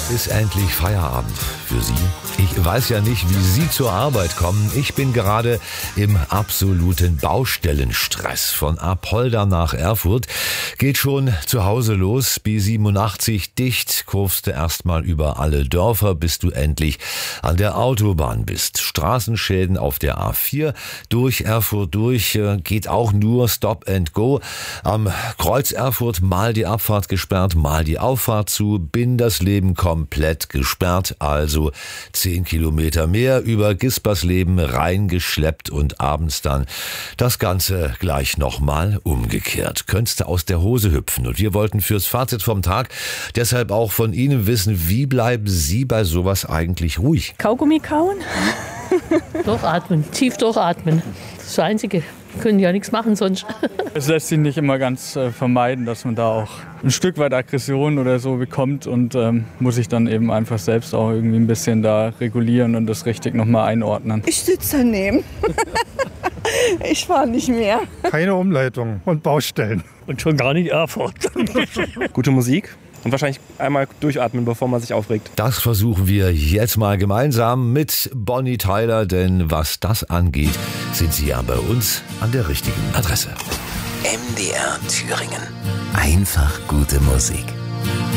ist endlich Feierabend für Sie. Ich weiß ja nicht, wie Sie zur Arbeit kommen. Ich bin gerade im absoluten Baustellenstress. Von Apolda nach Erfurt geht schon zu Hause los. B87 dicht, kurvst du erstmal über alle Dörfer, bis du endlich an der Autobahn bist. Straßenschäden auf der A4 durch Erfurt durch, geht auch nur Stop and Go. Am Kreuz Erfurt mal die Abfahrt gesperrt, mal die Auffahrt zu. Bindersleben komplett gesperrt, also 10 Kilometer mehr über Gispersleben reingeschleppt und abends dann das Ganze gleich nochmal umgekehrt. Könntest du aus der Hose hüpfen. Und wir wollten fürs Fazit vom Tag deshalb auch von Ihnen wissen, wie bleiben Sie bei sowas eigentlich ruhig? Kaugummi kauen? Durchatmen, tief durchatmen. Das ist das Einzige. Können ja nichts machen sonst. Es lässt sich nicht immer ganz vermeiden, dass man da auch ein Stück weit Aggression oder so bekommt und muss sich dann eben einfach selbst auch irgendwie ein bisschen da regulieren und das richtig nochmal einordnen. Ich sitze daneben. Ich fahre nicht mehr. Keine Umleitung und Baustellen. Und schon gar nicht Erfurt. Gute Musik. Und wahrscheinlich einmal durchatmen, bevor man sich aufregt. Das versuchen wir jetzt mal gemeinsam mit Bonnie Tyler, denn was das angeht, sind Sie ja bei uns an der richtigen Adresse. MDR Thüringen. Einfach gute Musik.